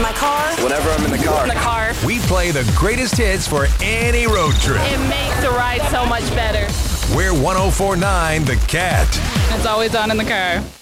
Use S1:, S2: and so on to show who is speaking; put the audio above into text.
S1: my car.
S2: Whenever I'm in the car.
S1: In the car.
S3: We play the greatest hits for any road trip.
S1: It makes the ride so much better.
S3: We're 104.9 The Cat.
S4: It's always on in the car.